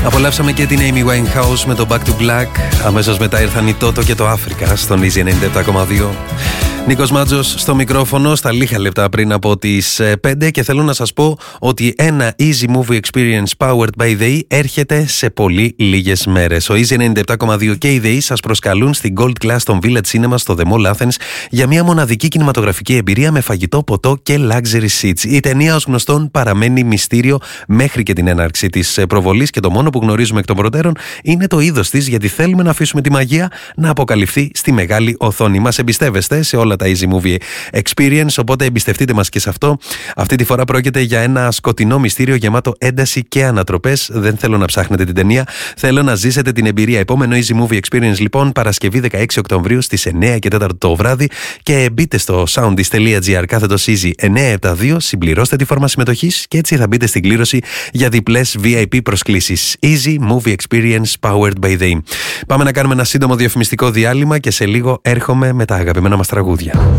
Απολαύσαμε και την Amy Winehouse με το Back to Black. Αμέσως μετά ήρθαν η Toto και το Africa στον Easy 97,2. Νίκος Μάτζος στο μικρόφωνο στα λίγα λεπτά πριν από τις 5 και θέλω να σας πω ότι ένα Easy Movie Experience Powered by The E έρχεται σε πολύ λίγες μέρες. Ο Easy 97,2 και η The E σας προσκαλούν στην Gold Class των Village Cinema στο The Mall Athens για μια μοναδική κινηματογραφική εμπειρία με φαγητό, ποτό και luxury seats. Η ταινία ως γνωστόν παραμένει μυστήριο μέχρι και την έναρξη της προβολής και το μόνο που γνωρίζουμε εκ των προτέρων είναι το είδος της, γιατί θέλουμε να αφήσουμε τη μαγεία να αποκαλυφθεί στη μεγάλη οθόνη. Μας εμπιστεύεστε σε όλα τα Easy Movie Experience, οπότε εμπιστευτείτε μας και σε αυτό. Αυτή τη φορά πρόκειται για ένα σκοτεινό μυστήριο γεμάτο ένταση και ανατροπές. Δεν θέλω να ψάχνετε την ταινία, θέλω να ζήσετε την εμπειρία. Επόμενο Easy Movie Experience λοιπόν, Παρασκευή 16 Οκτωβρίου στις 9 και 4 το βράδυ, και μπείτε στο soundis.gr /Easy 972, συμπληρώστε τη φόρμα συμμετοχής και έτσι θα μπείτε στην κλήρωση για διπλές VIP προσκλήσεις. Easy Movie Experience Powered by The E. Πάμε να κάνουμε ένα σύντομο διαφημιστικό διάλειμμα και σε λίγο έρχομαι με τα αγαπημένα μας τραγούδια.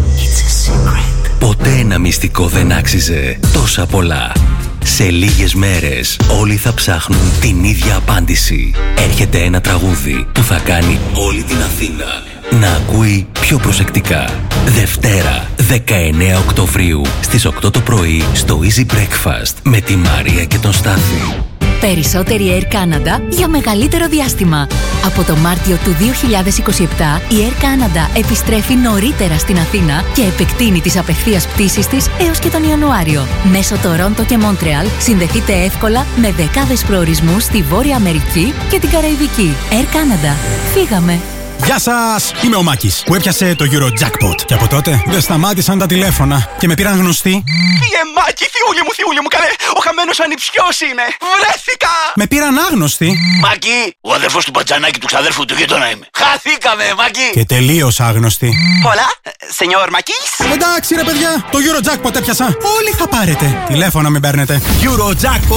Ποτέ ένα μυστικό δεν άξιζε τόσα πολλά. Σε λίγες μέρες όλοι θα ψάχνουν την ίδια απάντηση. Έρχεται ένα τραγούδι που θα κάνει όλη την Αθήνα να ακούει πιο προσεκτικά. Δευτέρα 19 Οκτωβρίου στις 8 το πρωί στο Easy Breakfast με τη Μαρία και τον Στάθη. Περισσότερη Air Canada για μεγαλύτερο διάστημα. Από το Μάρτιο του 2027 η Air Canada επιστρέφει νωρίτερα στην Αθήνα και επεκτείνει τις απευθείας πτήσεις της έως και τον Ιανουάριο. Μέσω Τορόντο και Μόντρεαλ συνδεθείτε εύκολα με δεκάδες προορισμούς στη Βόρεια Αμερική και την Καραϊβική. Air Canada. Φύγαμε! Γεια σας! Είμαι ο Μάκης που έπιασε το Eurojackpot. Και από τότε δεν σταμάτησαν τα τηλέφωνα και με πήραν γνωστοί. Μάκη, θειούλη μου, καλέ! Ο χαμένος ανιψιός είναι! Βρέθηκα! Με πήραν άγνωστοι. Μάκη, ο αδερφός του Μπατζανάκη του ξαδέρφου του γείτονα είμαι. Χαθήκαμε, Μάκη! Και τελείως άγνωστοι. Hola, señor Μακής. Εντάξει ρε παιδιά, το Eurojackpot έπιασα. Όλοι θα πάρετε. Τηλέφωνα μην παίρνετε. Eurojackpot